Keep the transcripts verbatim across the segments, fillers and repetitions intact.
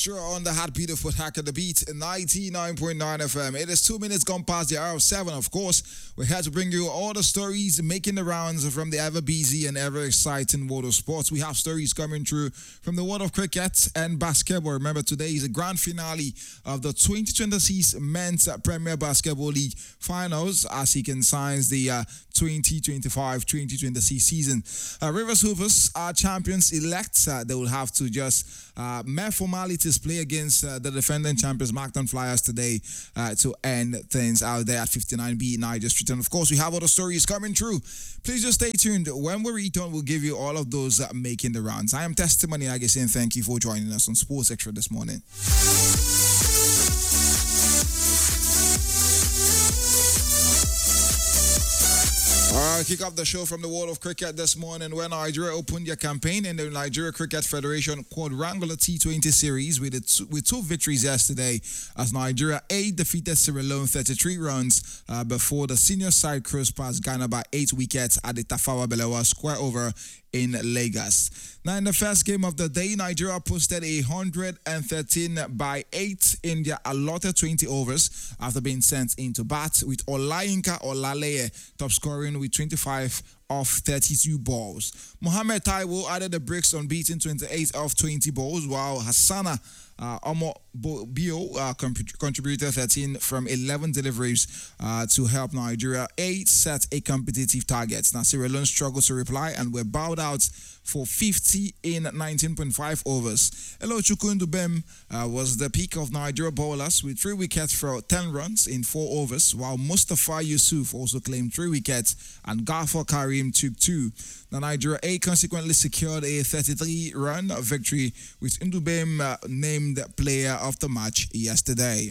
Extra on the hot, beautiful Hack of the Beat, ninety-nine point nine F M. It is two minutes gone past the hour of seven, of course. We're here to bring you all the stories making the rounds from the ever busy and ever exciting world of sports. We have stories coming through from the world of cricket and basketball. Remember, today is the grand finale of the twenty twenty-six Men's Premier Basketball League Finals as he consigns the uh, twenty twenty-five twenty twenty-six season. Uh, Rivers Hoopers are champions-elect. Uh, they will have to just uh, mere formalities play against uh, the defending champions, Macton Flyers, today uh, to end things out there at fifty-nine B Niger Street. And of course, we have all the stories coming through. Please just stay tuned. When we return, we'll give you all of those uh, making the rounds. I am Testimony I guess, saying thank you for joining us on Sports Extra this morning. All right, kick off the show from the world of cricket this morning when Nigeria opened their campaign in the Nigeria Cricket Federation Quadrangular T twenty series with, two, with two victories yesterday as Nigeria A defeated Sierra Leone thirty-three runs uh, before the senior side cruised past Ghana by eight wickets at the Tafawa Balewa Square Over in Lagos. Now, in the first game of the day, Nigeria posted one hundred thirteen by eight in their allotted twenty overs after being sent into bat, with Olayinka Olaleye top scoring with twenty-five of thirty-two balls. Mohamed Taiwo added the bricks on beating twenty-eight of twenty balls, while Hassana Uh, Omo Bio uh, contributed thirteen from eleven deliveries uh, to help Nigeria A set a competitive target. Now, Sierra Leone struggled to reply and were bowed out for fifty in nineteen point five overs. Elo Chukundubem uh, was the peak of Nigeria bowlers with three wickets for ten runs in four overs, while Mustafa Yusuf also claimed three wickets and Gaffer Karim took two. Now, Nigeria A consequently secured a thirty-three run victory, with Ndubem uh, named player of the match yesterday.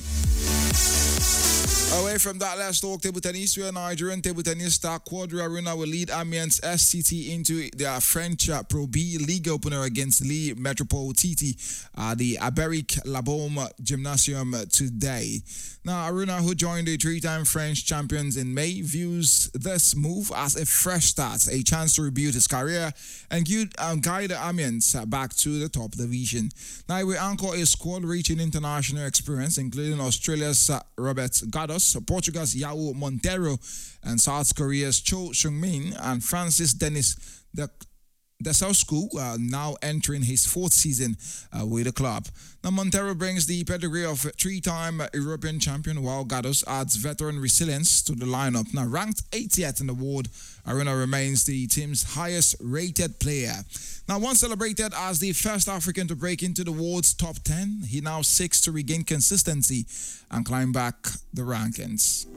Away from that, let's talk table tennis, where Nigerian table tennis star Quadri Aruna will lead Amiens S T T into their French uh, Pro B League opener against Lee Metropole T T at the Aberic Labaume Gymnasium today. Now, Aruna, who joined the three-time French champions in May, views this move as a fresh start, a chance to rebuild his career and guide, um, guide Amiens back to the top division. Now, we anchor a squad reaching international experience, including Australia's uh, Robert Gados, Portugal's Yao Montero, and South Korea's Cho Seung-min and Francis Dennis the The South School uh, now entering his fourth season uh, with the club. Now, Montero brings the pedigree of three-time European champion, while Gados adds veteran resilience to the lineup. Now, ranked eightieth in the world, Aruna remains the team's highest-rated player. Now, once celebrated as the first African to break into the world's top ten, he now seeks to regain consistency and climb back the rankings.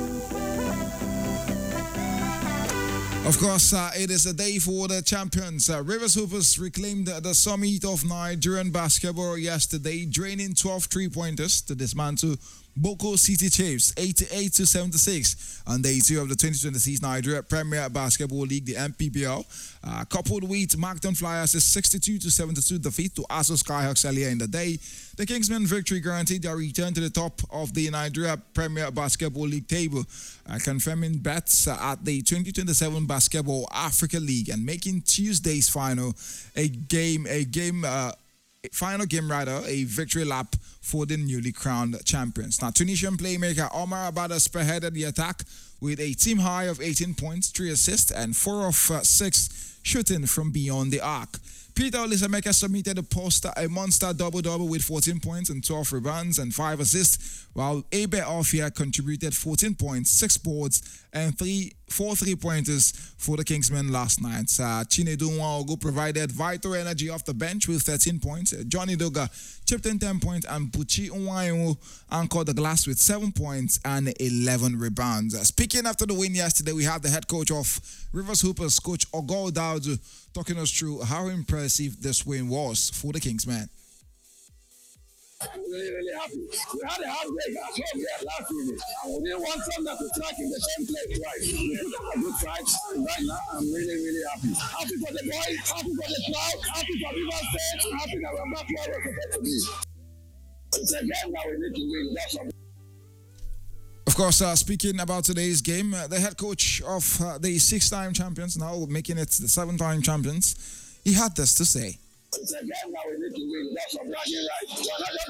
Of course, uh, it is a day for the champions. Uh, Rivers Hoopers reclaimed uh, the summit of Nigerian basketball yesterday, draining twelve three-pointers to dismantle Boko City Chiefs eighty-eight to seventy-six on day two of the twenty twenty-six Nigeria Premier Basketball League, the M P B L, uh, coupled with Macton Flyers' sixty-two to seventy-two defeat to Aso Skyhawks earlier in the day. The Kingsmen victory guaranteed their return to the top of the Nigeria Premier Basketball League table, uh, confirming bets uh, at the twenty twenty-seven Basketball Africa League and making Tuesday's final a game, a game, uh, final game rather, a victory lap for the newly crowned champions. Now, Tunisian playmaker Omar Abada spearheaded the attack with a team high of eighteen points, three assists, and four of uh, six shooting from beyond the arc. Peter Olisameka submitted a poster, a monster double-double with fourteen points and twelve rebounds and five assists, while Abe Ofia contributed fourteen points, six boards, and three, four three-pointers for the Kingsmen last night. Uh, Chinedu Nwaogu provided vital energy off the bench with thirteen points. Uh, Johnny Doga chipped in ten points, and Puchi Nwayo anchored the glass with seven points and eleven rebounds. Uh, speaking after the win yesterday, we have the head coach of Rivers Hoopers, Coach Ogol Daudu, talking us through how impressive this win was for the Kingsmen. Really, really happy. We had a hard break at home here last week, and we didn't want something to track in the same place twice. We put up a good fight, and right now I'm really, really happy. Happy for the boys, happy for the crowd, happy for Rivers State, happy that we're back where we're supposed to be. It's a game that we need to win. That's all. Of course, uh, speaking about today's game, uh, the head coach of uh, the six-time champions, now making it the seven-time champions, he had this to say. It's a game that we need to win. That's a bragging right. We're not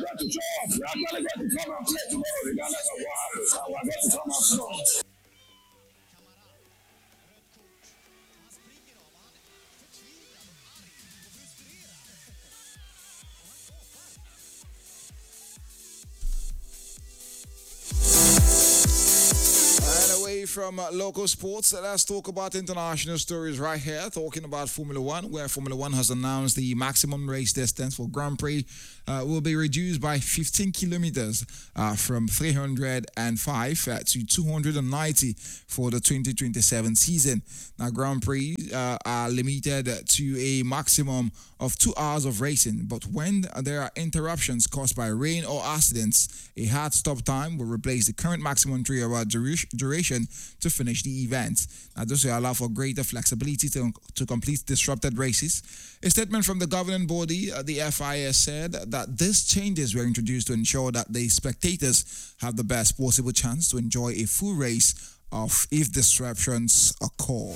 from uh, local sports, let's talk about international stories right here. Talking about Formula One, where Formula One has announced the maximum race distance for Grand Prix uh, will be reduced by fifteen kilometers uh, from three hundred five uh, to two hundred ninety for the twenty twenty-seven season. Now, Grand Prix uh, are limited to a maximum of two hours of racing, but when there are interruptions caused by rain or accidents, a hard stop time will replace the current maximum three-hour duration to finish the event. Now, this will allow for greater flexibility to, to complete disrupted races. A statement from the governing body, uh, the F I S, said that these changes were introduced to ensure that the spectators have the best possible chance to enjoy a full race of if disruptions occur.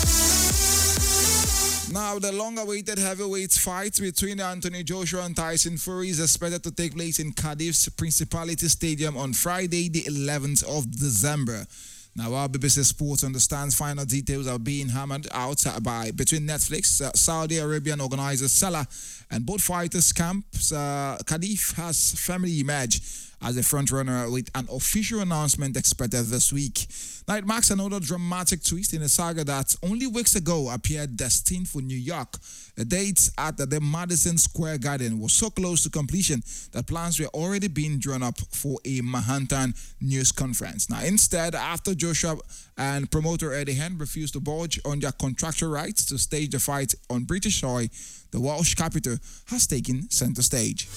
Now, the long-awaited heavyweight fight between Anthony Joshua and Tyson Fury is expected to take place in Cardiff's Principality Stadium on Friday, the eleventh of December. Now, while B B C Sports understands final details are being hammered out by between Netflix, uh, Saudi Arabian organizer Salah, and both fighters' camps, uh, Cardiff has firmly emerged as a frontrunner with an official announcement expected this week. Now, it marks another dramatic twist in a saga that only weeks ago appeared destined for New York. The date at the Madison Square Garden was so close to completion that plans were already being drawn up for a Manhattan news conference. Now, instead, after Joshua and promoter Eddie Hearn refused to budge on their contractual rights to stage the fight on British soil, the Welsh capital has taken center stage.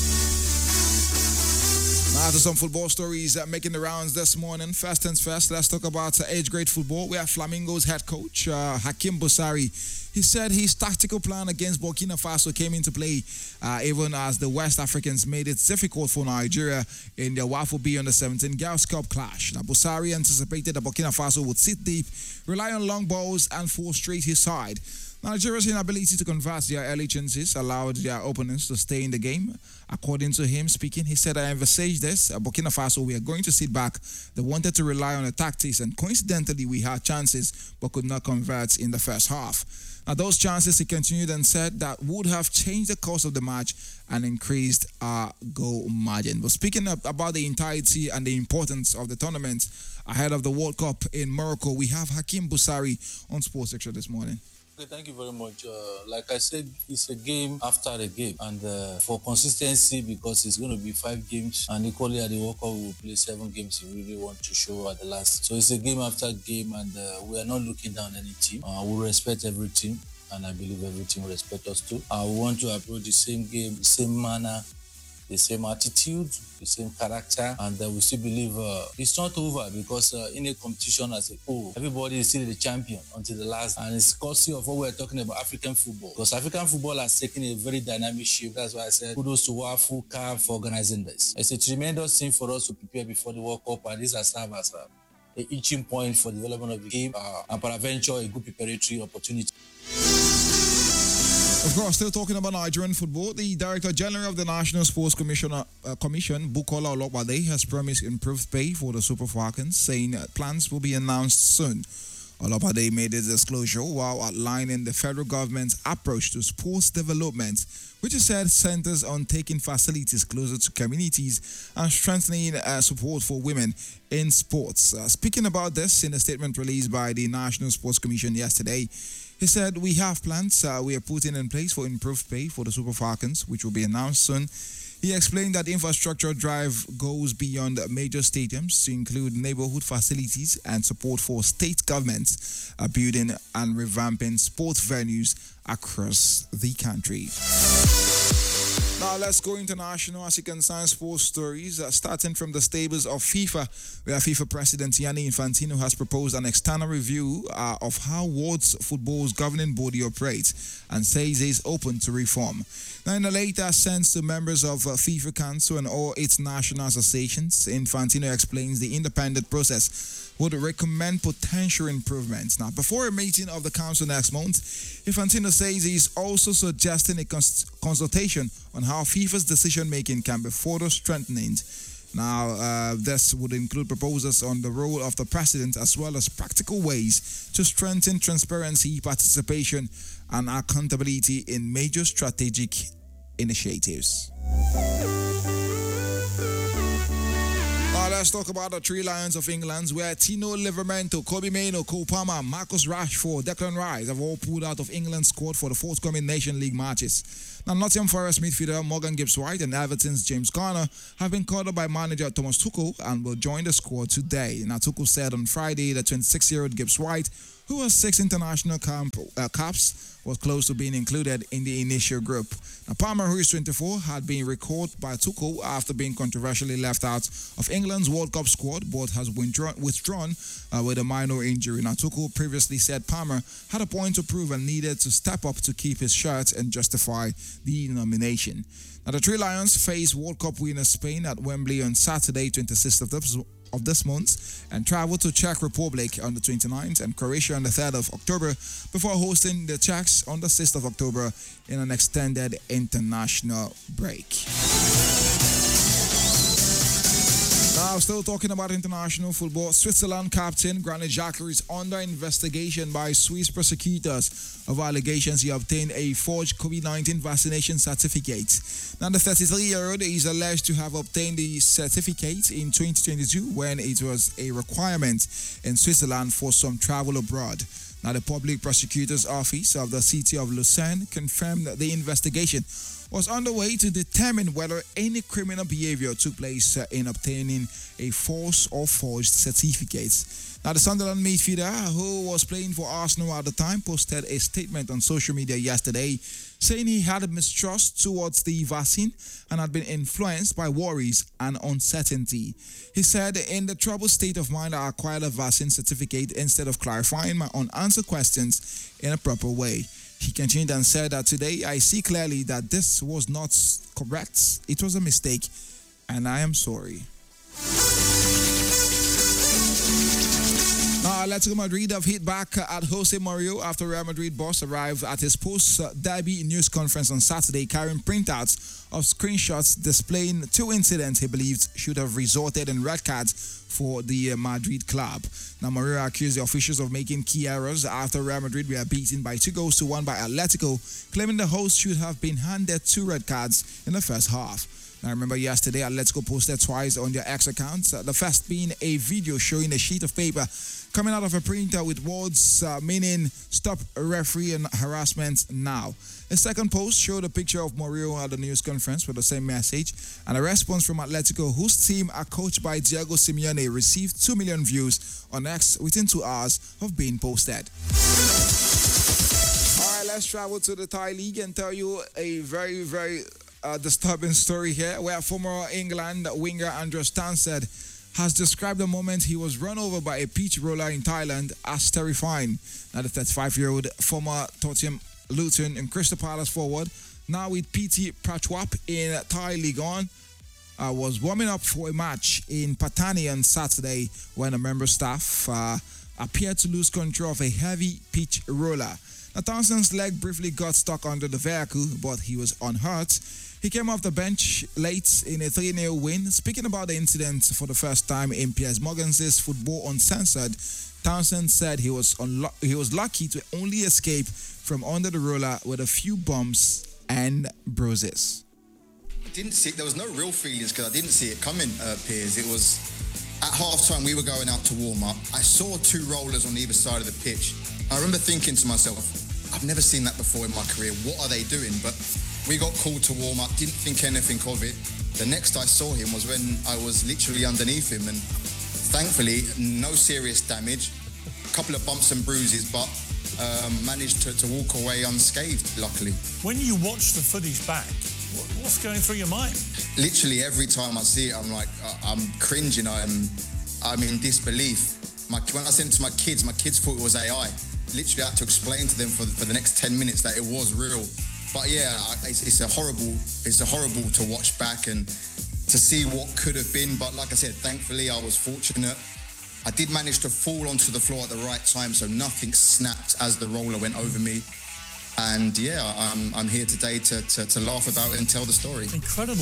Now to some football stories uh, making the rounds this morning. First things first, let's talk about uh, age-grade football. We have Flamingo's head coach, uh, Hakim Boussari. He said his tactical plan against Burkina Faso came into play uh, even as the West Africans made it difficult for Nigeria in their Waffle B under seventeen Girls Cup clash. Now, Boussari anticipated that Burkina Faso would sit deep, rely on long balls, and frustrate his side. Nigeria's inability to convert their early chances allowed their opponents to stay in the game. According to him speaking, he said, I envisaged this. At Burkina Faso, we are going to sit back. They wanted to rely on the tactics, and coincidentally, we had chances but could not convert in the first half. Now, those chances, he continued and said, that would have changed the course of the match and increased our goal margin. But speaking of, about the entirety and the importance of the tournament ahead of the World Cup in Morocco, we have Hakim Boussari on Sports Extra this morning. Okay, thank you very much. Uh, like I said, it's a game after the game, and uh, for consistency, because it's going to be five games, and equally at the World Cup we will play seven games. You really want to show at the last. So it's a game after game, and uh, we are not looking down any team. Uh, we respect every team, and I believe every team will respect us too. Uh, we want to approach the same game, the same manner, the same attitude, the same character, and uh, we still believe uh, it's not over, because uh, in a competition as a whole, everybody is still the champion until the last, and it's courtesy of what we're talking about, African football, because African football has taken a very dynamic shift. That's why I said kudos to Wafu, C A F for organizing this. It's a tremendous thing for us to prepare before the World Cup, and this has served as uh, a itching point for the development of the game, uh, and peradventure a good preparatory opportunity. Of course, still talking about Nigerian football, the Director General of the National Sports Commission, uh, Commission Bukola Olopade, has promised improved pay for the Super Falcons, saying uh, plans will be announced soon. Olopade made this disclosure while outlining the federal government's approach to sports development, which he said centers on taking facilities closer to communities and strengthening uh, support for women in sports. Uh, speaking about this in a statement released by the National Sports Commission yesterday, he said, we have plans uh, we are putting in place for improved pay for the Super Falcons, which will be announced soon. He explained that infrastructure drive goes beyond major stadiums to include neighborhood facilities and support for state governments uh, building and revamping sports venues across the country. Now let's go international as you can sign sports stories, uh, starting from the stables of FIFA, where FIFA President Gianni Infantino has proposed an external review uh, of how world football's governing body operates and says he is open to reform. Now, in a letter sent to members of uh, FIFA Council and all its national associations, Infantino explains the independent process would recommend potential improvements. Now, before a meeting of the council next month, Infantino says he is also suggesting a cons- consultation on how FIFA's decision-making can be further strengthened. Now, uh, this would include proposals on the role of the president as well as practical ways to strengthen transparency, participation, and accountability in major strategic initiatives. let's talk about the Three Lions of England, where Tino Livramento, Kobe Mainoo, Cole Palmer, Marcus Rashford, Declan Rice have all pulled out of England's squad for the forthcoming Nation League matches. Now, Nottingham Forest midfielder Morgan Gibbs-White and Everton's James Garner have been called up by manager Thomas Tuchel and will join the squad today. Now, Tuchel said on Friday that twenty-six-year-old Gibbs-White, who has six international camp, uh, caps, was close to being included in the initial group. Now, Palmer, who is twenty-four, had been recalled by Tuchel after being controversially left out of England's World Cup squad, but has withdrawn, withdrawn uh, with a minor injury. Now, Tuchel previously said Palmer had a point to prove and needed to step up to keep his shirt and justify the nomination. Now, the Three Lions face World Cup winner Spain at Wembley on Saturday, twenty-sixth of this of this month, and travel to Czech Republic on the twenty-ninth and Croatia on the third of October before hosting the Czechs on the sixth of October in an extended international break. Now, still talking about international football, Switzerland captain Granit Xhaka is under investigation by Swiss prosecutors of allegations he obtained a forged COVID nineteen vaccination certificate. Now, the thirty-three-year-old is alleged to have obtained the certificate in twenty twenty-two when it was a requirement in Switzerland for some travel abroad. Now, the public prosecutor's office of the city of Lucerne confirmed that the investigation was underway to determine whether any criminal behavior took place uh, in obtaining a false or forged certificate. Now, the Sunderland midfielder, who was playing for Arsenal at the time, posted a statement on social media yesterday saying he had a mistrust towards the vaccine and had been influenced by worries and uncertainty. He said, "In the troubled state of mind, I acquired a vaccine certificate instead of clarifying my unanswered questions in a proper way." He continued and said that today I see clearly that this was not correct. It was a mistake, and I am sorry. Now, Atletico Madrid have hit back at Jose Mourinho after Real Madrid boss arrived at his post-derby news conference on Saturday carrying printouts of screenshots displaying two incidents he believed should have resulted in red cards for the Madrid club. Now, Mourinho accused the officials of making key errors after Real Madrid were beaten by two goals to one by Atletico, claiming the hosts should have been handed two red cards in the first half. Now, remember yesterday, Atletico posted twice on their X accounts, uh, the first being a video showing a sheet of paper coming out of a printer with words uh, meaning "Stop referee and harassment now." A second post showed a picture of Mourinho at the news conference with the same message, and a response from Atletico, whose team are coached by Diego Simeone, received two million views on X within two hours of being posted. All right, let's travel to the Thai League and tell you a very, very uh, disturbing story here, where former England winger Andros Townsend has described the moment he was run over by a pitch roller in Thailand as terrifying. Now, the thirty-five-year-old former Tottenham, Luton and Crystal Palace forward, now with P T Prachuap in Thai League One, uh, was warming up for a match in Pattani on Saturday when a member staff uh, appeared to lose control of a heavy pitch roller. Now, Townsend's leg briefly got stuck under the vehicle, but he was unhurt. He came off the bench late in a three nil win. Speaking about the incident for the first time in Piers Morgan's Football Uncensored, Townsend said he was unlo- he was lucky to only escape from under the roller with a few bumps and bruises. I didn't see, there was no real feelings because I didn't see it coming, uh, Piers. It was, at half-time we were going out to warm up. I saw two rollers on either side of the pitch. I remember thinking to myself, I've never seen that before in my career. What are they doing? But we got called to warm up, didn't think anything of it. The next I saw him was when I was literally underneath him, and thankfully, no serious damage. A couple of bumps and bruises, but um, managed to, to walk away unscathed, luckily. When you watch the footage back, what's going through your mind? Literally every time I see it, I'm like, I'm cringing, I'm, I'm in disbelief. My, when I sent it to my kids, my kids thought it was A I. Literally I had to explain to them for, for the next ten minutes that it was real. But yeah, it's, it's a horrible, it's a horrible to watch back and to see what could have been. But like I said, thankfully I was fortunate. I did manage to fall onto the floor at the right time, so nothing snapped as the roller went over me. And yeah, I'm, I'm here today to, to, to laugh about it and tell the story. Incredible.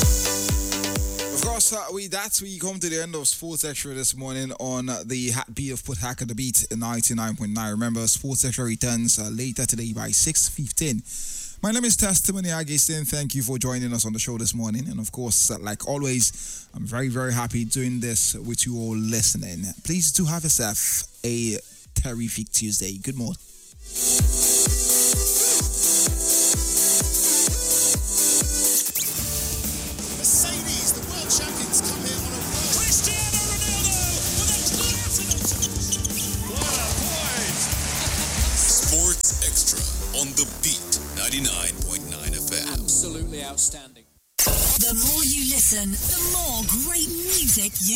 Of course, uh, with that, we come to the end of Sports Extra this morning on uh, the Heartbeat of Port Hacker, the beat in ninety-nine point nine. Remember, Sports Extra returns uh, later today by six fifteen. My name is Testimony Agistin. Thank you for joining us on the show this morning. And of course, uh, like always, I'm very, very happy doing this with you all listening. Please do have yourself a terrific Tuesday. Good morning. Mercedes, the world champions, come here on a roll. Cristiano Ronaldo with a platinum. What a point! Sports Extra on the Beat ninety-nine point nine F M. Absolutely outstanding. The more you listen, the more great music you